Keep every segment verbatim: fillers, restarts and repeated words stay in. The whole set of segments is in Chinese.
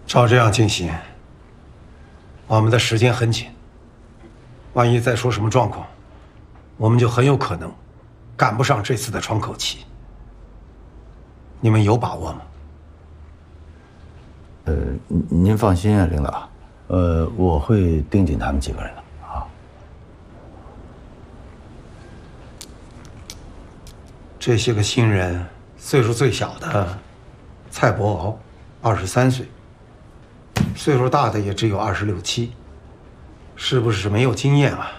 照这样进行，我们的时间很紧，万一再出什么状况，我们就很有可能赶不上这次的窗口期。你们有把握吗？ 呃，您放心啊，领导，呃，我会盯紧他们几个人的啊。 这些个新人，岁数最小的蔡伯敖，二十三岁，岁数大的也只有二十六七，是不是没有经验啊？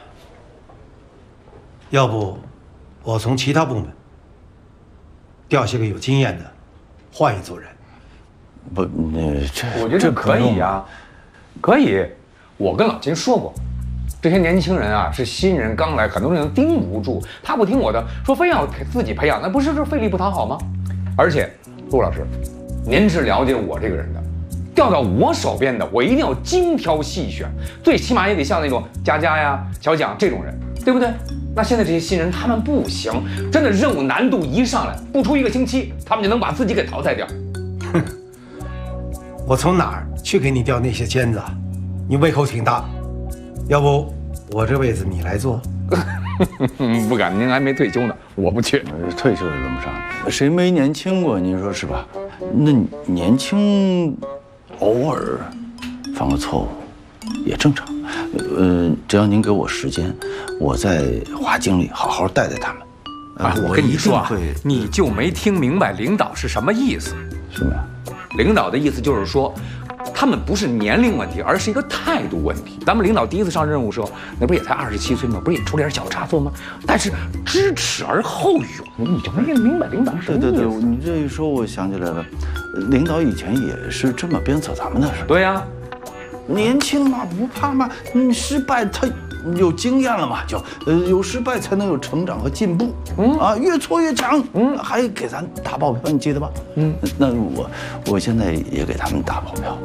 要不，我从其他部门调些个有经验的，换一组人。 不，那这我觉得这可以呀，可以。我跟老金说过，这些年轻人啊是新人刚来，很多人盯不住。他不听我的，说非要自己培养，那不是这费力不讨好吗？而且，陆老师，您是了解我这个人的，调到我手边的，我一定要精挑细选，最起码也得像那种佳佳呀、小蒋这种人，对不对？那现在这些新人他们不行，真的任务难度一上来，不出一个星期，他们就能把自己给淘汰掉。 哼，我从哪儿去给你调那些尖子啊？你胃口挺大，要不我这位子你来做？ 不敢，您还没退休呢，我不去。 退休也轮不上你，谁没年轻过？您说是吧？那年轻，偶尔犯个错误也正常。呃，只要您给我时间，我再花精力好好带带他们。 啊，我跟你说啊，你就没听明白领导是什么意思？ 什么呀？ 领导的意思就是说，他们不是年龄问题，而是一个态度问题。咱们领导第一次上任务时候，那不也才二十七岁吗？不是也出点小差错吗？但是知耻而后勇，你就没明白领导什么意思？ 对对对，你这一说，我想起来了，领导以前也是这么鞭策咱们的，是吧？ 对呀、啊， 年轻嘛，不怕嘛，你失败他有经验了嘛，就呃有失败才能有成长和进步。嗯啊，越挫越强。嗯，还给咱打保票，你记得吧？嗯，那我我现在也给他们打保票。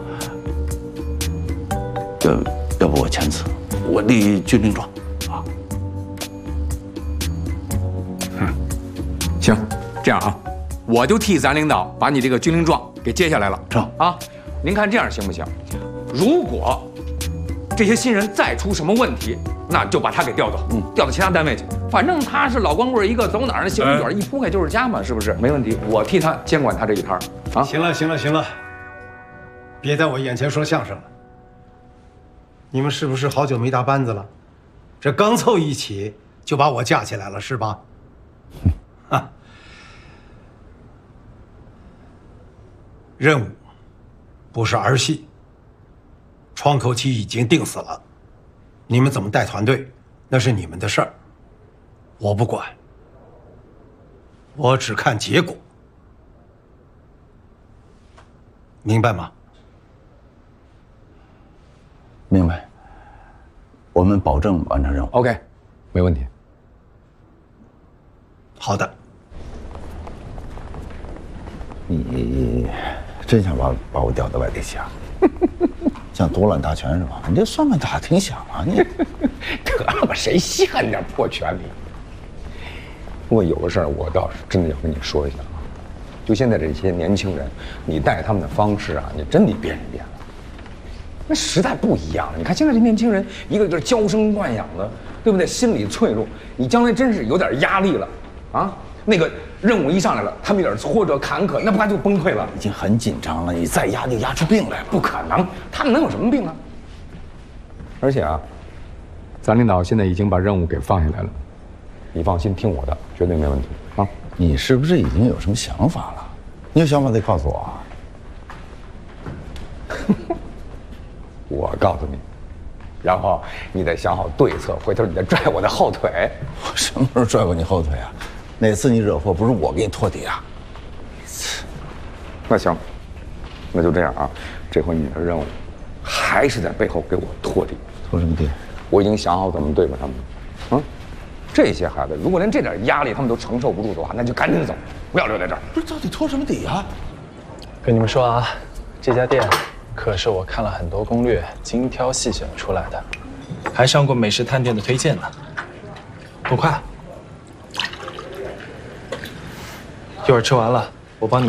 要要不我签字，我立军令状啊。 嗯，行，这样啊，我就替咱领导把你这个军令状给接下来了。 成啊，您看这样行不行？如果这些新人再出什么问题，那就把他给调走，嗯，调到其他单位去。反正他是老光棍，一个走哪儿那小米卷一铺开就是家嘛，是不是？没问题，我替他监管他这一摊儿啊。 行了，行了，行了，别在我眼前说相声了。你们是不是好久没搭班子了？这刚凑一起就把我架起来了，是吧？哈，任务不是儿戏，窗口期已经定死了，你们怎么带团队，那是你们的事儿，我不管，我只看结果，明白吗？ 明白，我们保证完成任务。 OK， 没问题。 好的。 你真想把把我调到外地去啊？想独揽大权是吧？你这算盘打挺响啊！你得了吧，谁稀罕点破权力？不过有个事儿，我倒是真的要跟你说一下啊，就现在这些年轻人，你带他们的方式啊，你真得变一变了。那时代不一样了，你看现在这年轻人一个个娇生惯养的，对不对？心理脆弱，你将来真是有点压力了，啊，那个任务一上来了，他们有点挫折坎坷，那不然就崩溃了。 已经很紧张了，你再压就压出病来了。 不可能，他们能有什么病啊？而且啊，咱领导现在已经把任务给放下来了，你放心，听我的，绝对没问题啊。 你是不是已经有什么想法了？你有想法得告诉我啊。 我告诉你，然后你得想好对策，回头你再拽我的后腿。 我什么时候拽过你后腿啊？哪次你惹祸不是我给你拖底啊？ 那行，那就这样啊。这回你的任务还是在背后给我拖底。 拖什么底？ 我已经想好怎么对付他们了。嗯，这些孩子如果连这点压力他们都承受不住的话，那就赶紧走，不要留在这儿。 不是，到底拖什么底啊？ 跟你们说啊，这家店可是我看了很多攻略，精挑细选出来的，还上过美食探店的推荐呢。不快，一会儿吃完了，我帮你们。